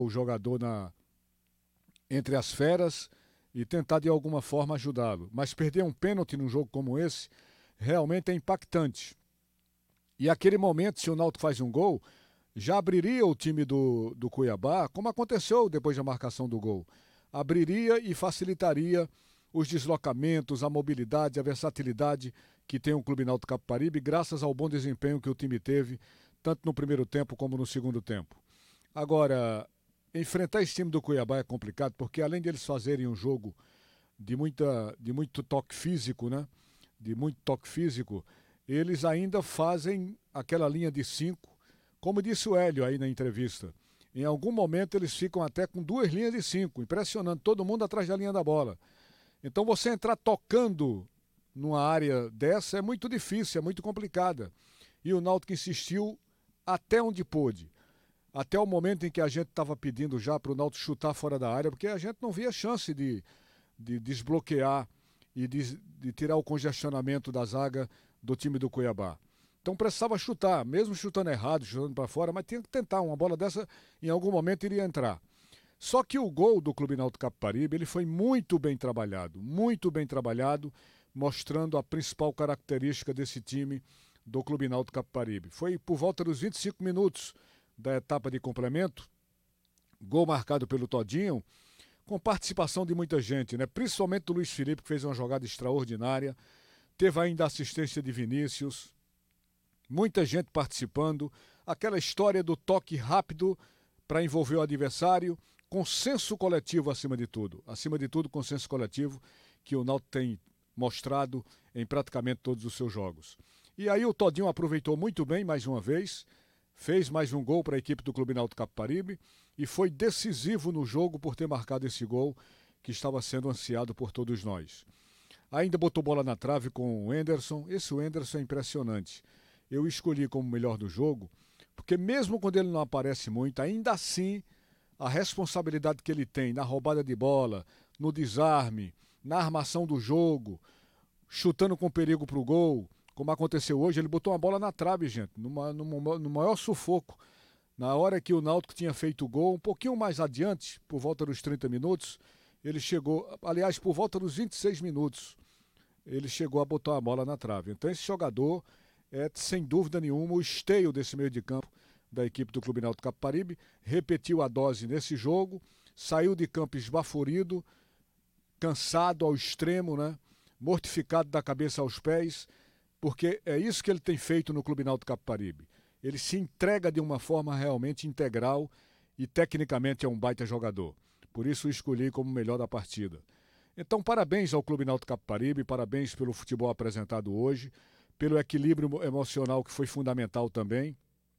o jogador entre as feras e tentar de alguma forma ajudá-lo. Mas perder um pênalti num jogo como esse realmente é impactante. E aquele momento, se o Náutico faz um gol, já abriria o time do Cuiabá, como aconteceu depois da marcação do gol. Abriria e facilitaria os deslocamentos, a mobilidade, a versatilidade que tem o Clube Náutico Capibaribe, graças ao bom desempenho que o time teve, tanto no primeiro tempo como no segundo tempo. Agora, enfrentar esse time do Cuiabá é complicado, porque além de eles fazerem um jogo de muito toque físico, né? De muito toque físico, eles ainda fazem aquela linha de cinco, como disse o Hélio aí na entrevista. Em algum momento eles ficam até com duas linhas de cinco, impressionante, todo mundo atrás da linha da bola. Então você entrar tocando numa área dessa é muito difícil, é muito complicada. E o Náutico insistiu até onde pôde. Até o momento em que a gente estava pedindo já para o Náutico chutar fora da área, porque a gente não via chance de desbloquear e de tirar o congestionamento da zaga do time do Cuiabá. Então precisava chutar, mesmo chutando errado, chutando para fora, mas tinha que tentar. Uma bola dessa, em algum momento, iria entrar. Só que o gol do Clube Náutico Capibaribe, ele foi muito bem trabalhado, mostrando a principal característica desse time do Clube Náutico Capibaribe. Foi por volta dos 25 minutos da etapa de complemento, gol marcado pelo Todinho, com participação de muita gente, né? Principalmente do Luiz Felipe, que fez uma jogada extraordinária. Teve ainda a assistência de Vinícius, muita gente participando. Aquela história do toque rápido para envolver o adversário, consenso coletivo acima de tudo. Acima de tudo, consenso coletivo que o Náutico tem mostrado em praticamente todos os seus jogos. E aí o Todinho aproveitou muito bem mais uma vez, fez mais um gol para a equipe do Clube Náutico Capibaribe e foi decisivo no jogo por ter marcado esse gol que estava sendo ansiado por todos nós. Ainda botou bola na trave com o Enderson. Esse Enderson é impressionante. Eu escolhi como melhor do jogo, porque mesmo quando ele não aparece muito, ainda assim a responsabilidade que ele tem na roubada de bola, no desarme, na armação do jogo, chutando com perigo para o gol, como aconteceu hoje, ele botou uma bola na trave, gente, no maior sufoco. Na hora que o Náutico tinha feito o gol, um pouquinho mais adiante, por volta dos 30 minutos, ele chegou, aliás, por volta dos 26 minutos, ele chegou a botar a bola na trave. Então esse jogador é, sem dúvida nenhuma, o esteio desse meio de campo da equipe do Clube Náutico Capibaribe, repetiu a dose nesse jogo, saiu de campo esbaforido, cansado ao extremo, né? Mortificado da cabeça aos pés, porque é isso que ele tem feito no Clube Náutico Capibaribe. Ele se entrega de uma forma realmente integral e tecnicamente é um baita jogador. Por isso o escolhi como o melhor da partida. Então parabéns ao Clube Náutico Capibaribe, parabéns pelo futebol apresentado hoje, pelo equilíbrio emocional que foi fundamental também.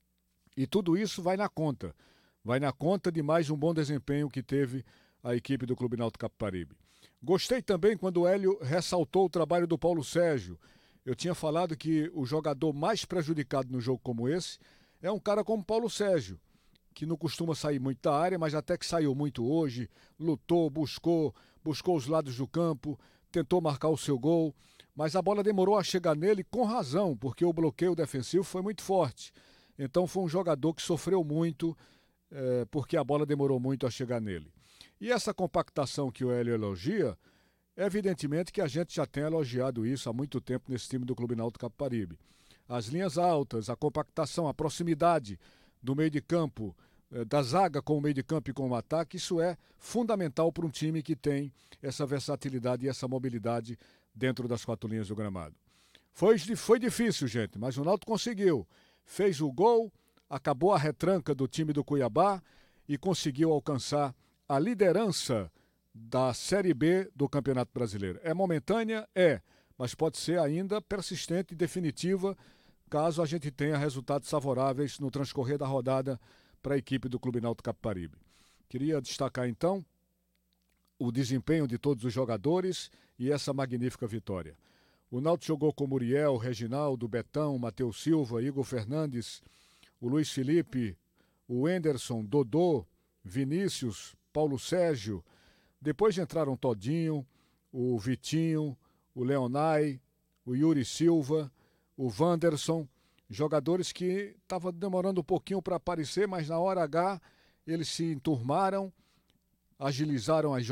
E tudo isso vai na conta. Vai na conta de mais um bom desempenho que teve a equipe do Clube Náutico Capibaribe. Gostei também quando o Hélio ressaltou o trabalho do Paulo Sérgio. Eu tinha falado que o jogador mais prejudicado no jogo como esse é um cara como Paulo Sérgio, que não costuma sair muito da área, mas até que saiu muito hoje, lutou, buscou os lados do campo, tentou marcar o seu gol, mas a bola demorou a chegar nele com razão, porque o bloqueio defensivo foi muito forte. Então foi um jogador que sofreu muito, porque a bola demorou muito a chegar nele. E essa compactação que o Hélio elogia, evidentemente que a gente já tem elogiado isso há muito tempo nesse time do Clube Náutico Capibaribe. As linhas altas, a compactação, a proximidade do meio de campo, da zaga com o meio de campo e com o ataque, isso é fundamental para um time que tem essa versatilidade e essa mobilidade dentro das quatro linhas do gramado. Foi difícil, gente, mas o Náutico conseguiu. Fez o gol, acabou a retranca do time do Cuiabá e conseguiu alcançar a liderança da Série B do Campeonato Brasileiro. É momentânea? É, mas pode ser ainda persistente e definitiva caso a gente tenha resultados favoráveis no transcorrer da rodada para a equipe do Clube Náutico Capibaribe. Queria destacar então o desempenho de todos os jogadores e essa magnífica vitória. O Náutico jogou com Muriel, Reginaldo, Betão, Matheus Silva, Igor Fernandes, o Luiz Felipe, o Enderson, Dodô, Vinícius, Paulo Sérgio. Depois entraram Todinho, o Vitinho, o Leonai, o Yuri Silva, o Wanderson, jogadores que estavam demorando um pouquinho para aparecer, mas na hora H eles se enturmaram, agilizaram as